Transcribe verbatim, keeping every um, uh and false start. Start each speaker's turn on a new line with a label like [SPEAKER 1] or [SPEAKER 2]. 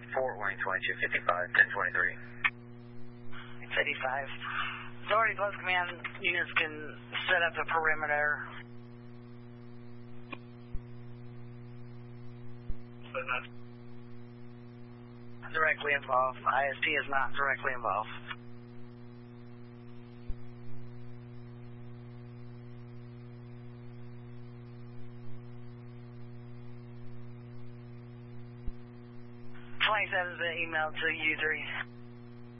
[SPEAKER 1] Fort Wayne twenty-two fifty-five, ten twenty-three.
[SPEAKER 2] fifty-five. Authority Close Command units can set up a perimeter.
[SPEAKER 3] But not
[SPEAKER 2] Directly involved. I S P is not directly involved. twenty-seven is the email to U three.